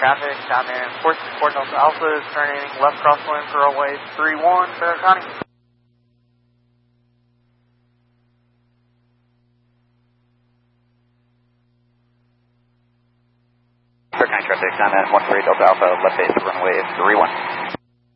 traffic, down in Fort Delta Alpha is turning left crosswind for runway 31, Frederick County. Frederick County traffic, down at 13 Delta Alpha, left base, runway 31.